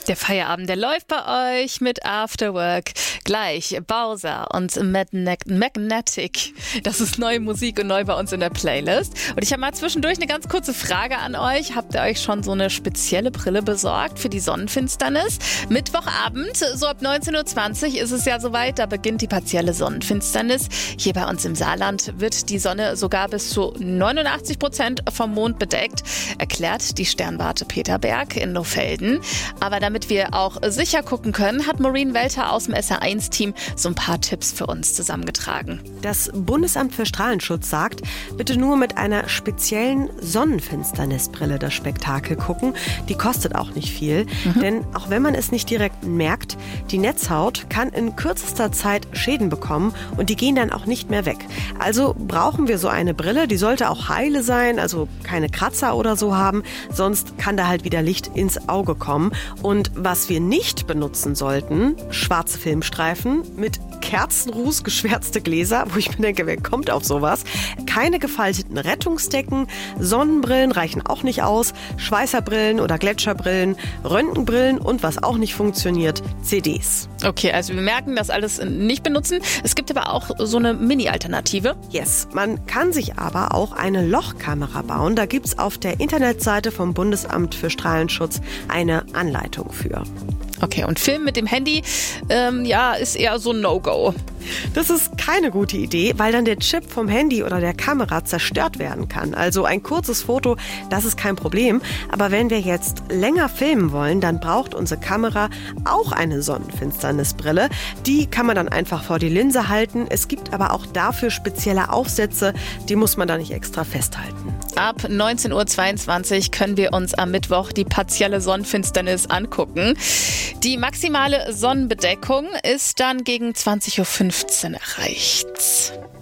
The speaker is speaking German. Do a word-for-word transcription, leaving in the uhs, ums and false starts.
Der Feierabend, der läuft bei euch mit Afterwork. Gleich Bowser und Magnetic. Das ist neue Musik und neu bei uns in der Playlist. Und ich habe mal zwischendurch eine ganz kurze Frage an euch. Habt ihr euch schon so eine spezielle Brille besorgt für die Sonnenfinsternis? Mittwochabend, so ab neunzehn Uhr zwanzig ist es ja soweit. Da beginnt die partielle Sonnenfinsternis. Hier bei uns im Saarland wird die Sonne sogar bis zu neunundachtzig Prozent vom Mond bedeckt, erklärt die Sternwarte Peter Berg in Nofelden. Aber damit Damit wir auch sicher gucken können, hat Maureen Welter aus dem S R eins Team so ein paar Tipps für uns zusammengetragen. Das Bundesamt für Strahlenschutz sagt, bitte nur mit einer speziellen Sonnenfinsternisbrille das Spektakel gucken. Die kostet auch nicht viel, mhm. denn auch wenn man es nicht direkt merkt, die Netzhaut kann in kürzester Zeit Schäden bekommen und die gehen dann auch nicht mehr weg. Also brauchen wir so eine Brille, die sollte auch heile sein, also keine Kratzer oder so haben, sonst kann da halt wieder Licht ins Auge kommen. Und was wir nicht benutzen sollten, schwarze Filmstreifen mit Kerzenruß geschwärzte Gläser, wo ich mir denke, wer kommt auf sowas? Keine gefalteten Rettungsdecken, Sonnenbrillen reichen auch nicht aus, Schweißerbrillen oder Gletscherbrillen, Röntgenbrillen und was auch nicht funktioniert, C Ds. Okay, also wir merken, das alles nicht benutzen. Es gibt aber auch so eine Mini-Alternative. Yes, man kann sich aber auch eine Lochkamera bauen. Da gibt's auf der Internetseite vom Bundesamt für Strahlenschutz eine Anleitung für. Okay, und Film mit dem Handy, ähm, ja, ist eher so ein No-Go. Das ist keine gute Idee, weil dann der Chip vom Handy oder der Kamera zerstört werden kann. Also ein kurzes Foto, das ist kein Problem. Aber wenn wir jetzt länger filmen wollen, dann braucht unsere Kamera auch eine Sonnenfinsternisbrille. Die kann man dann einfach vor die Linse halten. Es gibt aber auch dafür spezielle Aufsätze, die muss man da nicht extra festhalten. Ab neunzehn Uhr zweiundzwanzig können wir uns am Mittwoch die partielle Sonnenfinsternis angucken. Die maximale Sonnenbedeckung ist dann gegen zwanzig Uhr fünfzehn erreicht.